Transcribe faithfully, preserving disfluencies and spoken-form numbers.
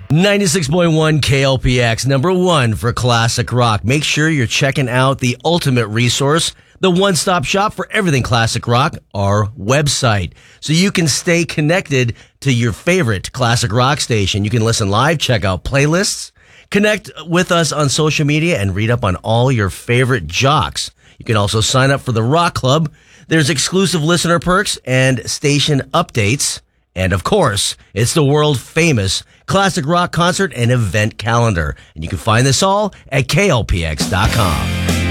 ninety-six point one K L P X, number one for classic rock. Make sure you're checking out the ultimate resource, the one-stop shop for everything classic rock, our website. So you can stay connected to your favorite classic rock station. You can listen live, check out playlists, connect with us on social media, and read up on all your favorite jocks. You can also sign up for the Rock Club. There's exclusive listener perks and station updates. And of course, it's the world famous classic rock concert and event calendar. And you can find this all at K L P X dot com.